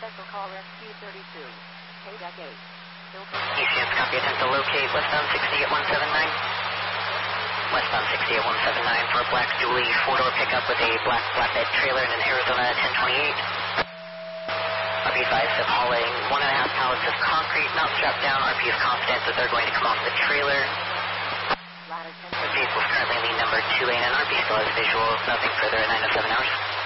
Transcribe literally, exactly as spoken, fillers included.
Special call rescue thirty-two. K deck eight. E C S, copy, attempt to locate westbound sixty at one seven nine. Westbound sixty at one seven nine for a black dually four-door pickup with a black flatbed trailer and an Arizona ten twenty-eight. I'll be advised of hauling one and a half pallets of concrete, not strapped down. R P is confident that they're going to come off the trailer. The vehicle is currently in the number two lane, and R P still has visual. Nothing further at nine oh seven hours.